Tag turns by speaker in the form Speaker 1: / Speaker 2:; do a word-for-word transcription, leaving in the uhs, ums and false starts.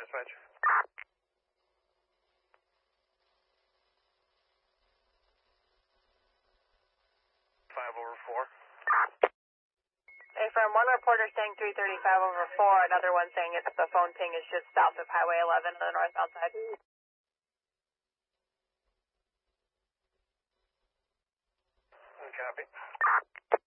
Speaker 1: dispatch. Five over four.
Speaker 2: Hey, from one reporter saying three thirty-five over four, another one saying it's the phone ping is just south of Highway eleven on the northbound side.
Speaker 1: Copy.